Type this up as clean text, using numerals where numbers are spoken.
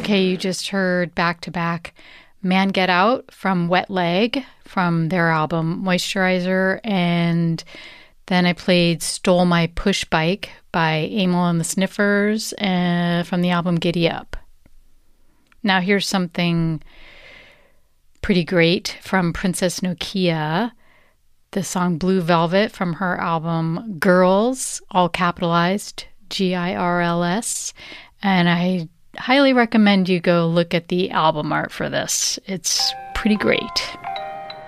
Okay, you just heard back to back Man Get Out from Wet Leg from their album Moisturizer, and then I played Stole My Push Bike by Amyl and the Sniffers from the album Giddy Up. Now here's something pretty great from Princess Nokia, the song Blue Velvet from her album Girls, all capitalized, Girls, and I highly recommend you go look at the album art for this. It's pretty great.